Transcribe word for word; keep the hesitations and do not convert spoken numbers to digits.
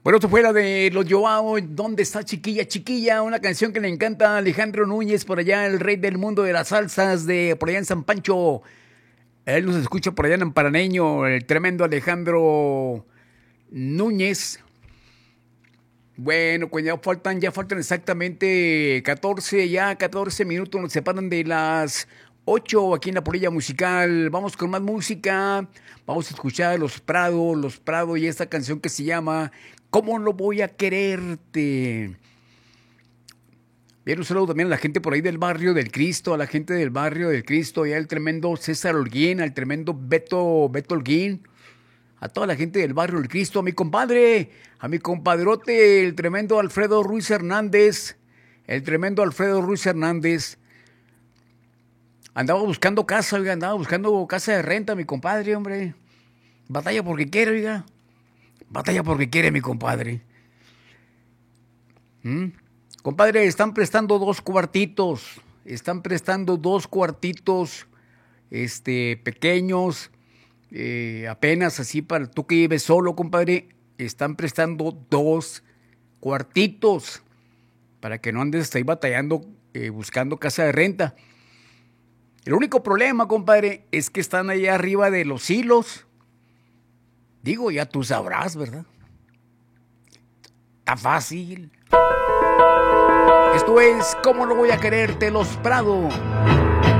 Bueno, esto fue la de Los Joao, ¿dónde está Chiquilla? Chiquilla, una canción que le encanta a Alejandro Núñez, por allá, el rey del mundo de las salsas, de por allá en San Pancho. Él nos escucha por allá en Amparaneño, el tremendo Alejandro Núñez. Bueno, pues ya faltan, ya faltan exactamente catorce, ya catorce minutos, nos separan de las ocho aquí en la Polilla Musical. Vamos con más música, vamos a escuchar Los Prado, Los Prado y esta canción que se llama ¿Cómo no voy a quererte? Bien, un saludo también a la gente por ahí del barrio del Cristo, a la gente del barrio del Cristo, y al tremendo César Holguín, al tremendo Beto, Beto Holguín, a toda la gente del barrio del Cristo, a mi compadre, a mi compadrote, el tremendo Alfredo Ruiz Hernández, el tremendo Alfredo Ruiz Hernández. Andaba buscando casa, oiga, andaba buscando casa de renta, mi compadre, hombre. Batalla porque quiere, oiga. Batalla porque quiere, mi compadre. ¿Mm? Compadre, están prestando dos cuartitos. Están prestando dos cuartitos este, pequeños. Eh, apenas así para tú que vives solo, compadre. Están prestando dos cuartitos. Para que no andes ahí batallando, eh, buscando casa de renta. El único problema, compadre, es que están ahí arriba de los hilos. Digo, ya tú sabrás, ¿verdad? Está fácil. Esto es ¿Cómo no voy a quererte? Los Prado.